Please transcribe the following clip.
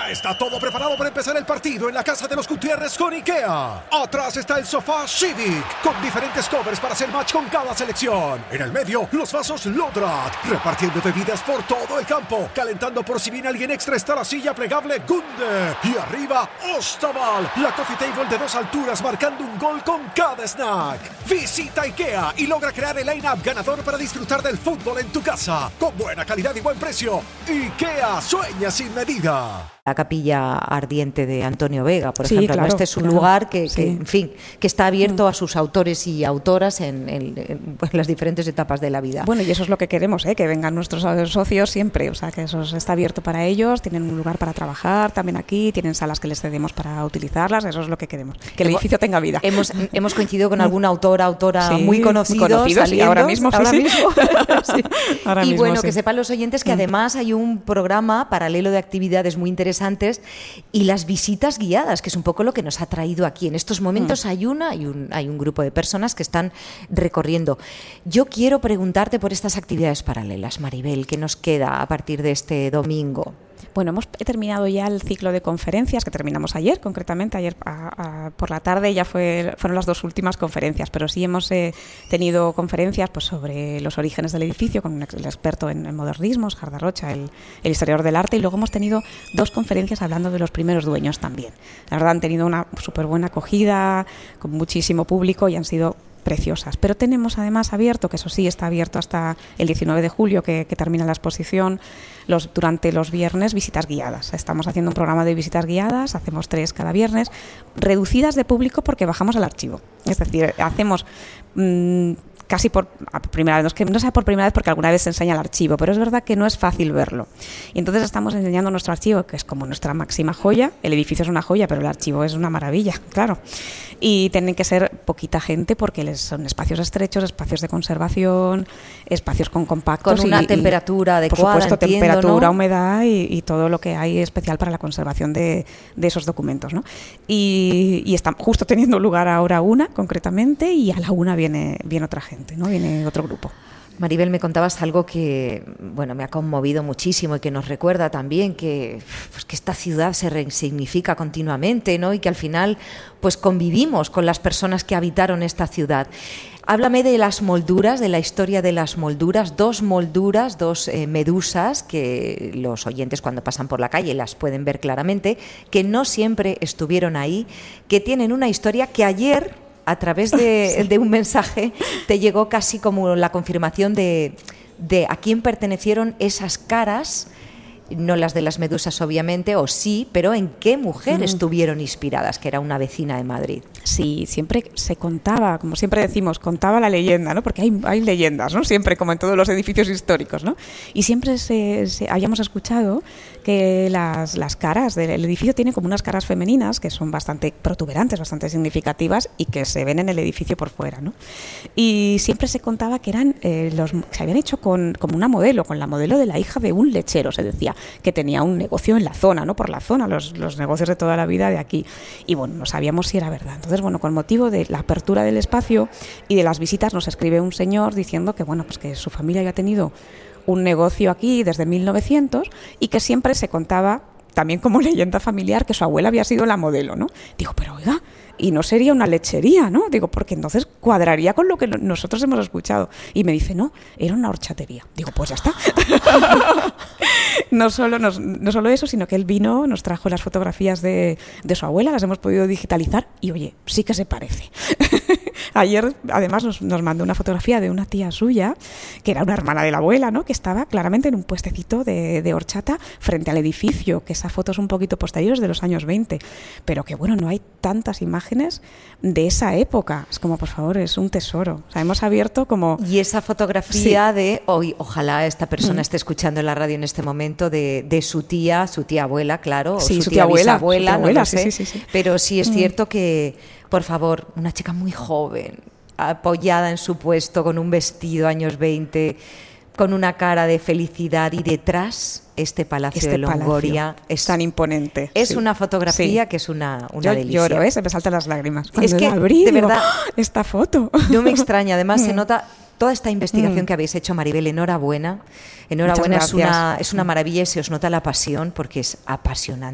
Ya está todo preparado para empezar el partido en la casa de los Gutiérrez con IKEA. Atrás está el sofá Civic, con diferentes covers para hacer match con cada selección. En el medio, los vasos Lodrat, repartiendo bebidas por todo el campo. Calentando por si viene alguien extra está la silla plegable Gunde. Y arriba, Ostaval, la coffee table de 2 alturas marcando un gol con cada snack. Visita IKEA y logra crear el line-up ganador para disfrutar del fútbol en tu casa. Con buena calidad y buen precio. IKEA, sueña sin medida. La capilla ardiente de Antonio Vega, por ejemplo. Claro, este es un lugar que, en fin, que está abierto a sus autores y autoras en las diferentes etapas de la vida. Bueno, y eso es lo que queremos, que vengan nuestros socios siempre, o sea, que eso está abierto para ellos, tienen un lugar para trabajar también aquí, tienen salas que les cedemos para utilizarlas, eso es lo que queremos, que el edificio tenga vida. Hemos coincidido con alguna autora sí, muy conocidos sí, ahora mismo. Sí. Ahora y mismo, bueno, sí. que sepan los oyentes que además hay un programa paralelo de actividades muy interesantes y las visitas guiadas, que es un poco lo que nos ha traído aquí. En estos momentos hay un grupo de personas que están recorriendo. Yo quiero preguntarte por estas actividades paralelas, Maribel, ¿qué nos queda a partir de este domingo? Bueno, he terminado ya el ciclo de conferencias que terminamos ayer, concretamente ayer por la tarde ya fueron las 2 últimas conferencias, pero sí hemos tenido conferencias pues sobre los orígenes del edificio con el experto en modernismo, Jarda Rocha, el historiador del arte, y luego hemos tenido 2 conferencias hablando de los primeros dueños también. La verdad han tenido una súper buena acogida, con muchísimo público y han sido preciosas, pero tenemos además abierto, que eso sí está abierto hasta el 19 de julio que termina la exposición, durante los viernes visitas guiadas. Estamos haciendo un programa de visitas guiadas, hacemos 3 cada viernes, reducidas de público porque bajamos al archivo, es decir, hacemos casi por primera vez, no sea por primera vez porque alguna vez se enseña el archivo, pero es verdad que no es fácil verlo. Y entonces estamos enseñando nuestro archivo, que es como nuestra máxima joya. El edificio es una joya, pero el archivo es una maravilla, claro. Y tienen que ser poquita gente porque son espacios estrechos, espacios de conservación, espacios compactos. Con una temperatura adecuada, por supuesto, entiendo, temperatura, ¿no? humedad y todo lo que hay especial para la conservación de esos documentos, ¿no? Y está justo teniendo lugar ahora una, concretamente, y a la una viene otra gente, ¿no? Viene otro grupo. Maribel, me contabas algo que me ha conmovido muchísimo y que nos recuerda también que esta ciudad se resignifica continuamente, ¿no? Y que al final pues convivimos con las personas que habitaron esta ciudad. Háblame de las molduras, de la historia de las molduras, 2 molduras, 2 medusas que los oyentes cuando pasan por la calle las pueden ver claramente, que no siempre estuvieron ahí, que tienen una historia que ayer, a través de un mensaje, te llegó casi como la confirmación de a quién pertenecieron esas caras, no las de las medusas obviamente, o sí, pero en qué mujer estuvieron inspiradas, que era una vecina de Madrid. Sí, siempre se contaba, como siempre decimos, contaba la leyenda, ¿no? Porque hay leyendas, ¿no? Siempre, como en todos los edificios históricos, ¿no? Y siempre habíamos escuchado que las caras del edificio tienen como unas caras femeninas que son bastante protuberantes, bastante significativas y que se ven en el edificio por fuera, ¿no? Y siempre se contaba que eran se habían hecho como una modelo, con la modelo de la hija de un lechero, se decía, que tenía un negocio en la zona, ¿no? Por la zona, los negocios de toda la vida de aquí. Y bueno, no sabíamos si era verdad. Entonces, con motivo de la apertura del espacio y de las visitas, nos escribe un señor diciendo que, pues que su familia había tenido un negocio aquí desde 1900 y que siempre se contaba, también como leyenda familiar, que su abuela había sido la modelo, ¿no? Digo, pero oiga, y no sería una lechería, ¿no? Digo, porque entonces cuadraría con lo que nosotros hemos escuchado. Y me dice, no, era una horchatería. Digo, pues ya está. No solo eso, sino que él vino, nos trajo las fotografías de su abuela, las hemos podido digitalizar y, oye, sí que se parece. Ayer, además, nos mandó una fotografía de una tía suya, que era una hermana de la abuela, ¿no? Que estaba claramente en un puestecito de horchata frente al edificio, que esa foto es un poquito posterior, es de los años 20. Pero que, no hay tantas imágenes de esa época. Es como, por favor, es un tesoro. O sea, hemos abierto como... Y esa fotografía de hoy, ojalá esta persona esté escuchando en la radio en este momento, de su tía abuela, claro, sí, o su tía abuela, bisabuela, no lo sé. Sí. Pero sí es cierto que, por favor, una chica muy joven, apoyada en su puesto, con un vestido años 20, con una cara de felicidad, y detrás este Palacio de Longoria es tan imponente. Es una fotografía que es una delicia. Yo lloro, se me saltan las lágrimas. Es que, de verdad, ¡oh! Esta foto. No me extraña, además se nota toda esta investigación que habéis hecho, Maribel. Enhorabuena, es una maravilla y se os nota la pasión, porque es apasionante.